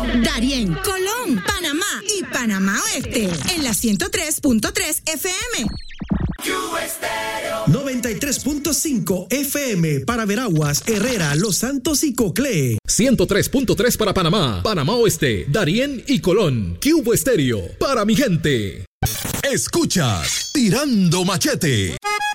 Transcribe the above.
Darién, Colón, Panamá y Panamá Oeste. En la 103.3 FM. 93.5 FM para Veraguas, Herrera, Los Santos y Coclé. 103.3 para Panamá, Panamá Oeste, Darién y Colón. Cubo Estéreo para mi gente. Escuchas Tirando Machete.